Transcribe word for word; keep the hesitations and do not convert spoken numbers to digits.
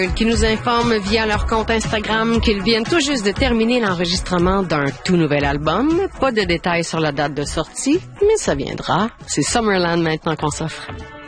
qui nous informent via leur compte Instagram qu'ils viennent tout juste de terminer l'enregistrement d'un tout nouvel album. Pas de détails sur la date de sortie, mais ça viendra. C'est Summerland maintenant qu'on s'offre.